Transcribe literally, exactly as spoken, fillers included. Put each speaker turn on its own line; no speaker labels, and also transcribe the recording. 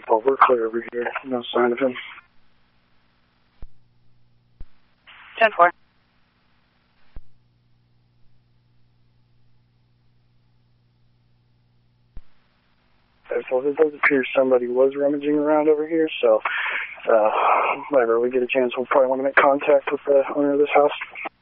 Well, we're clear over here. No sign of him.
ten four.
Well, it does appear somebody was rummaging around over here, so uh, whenever we get a chance, we'll probably want to make contact with the owner of this house.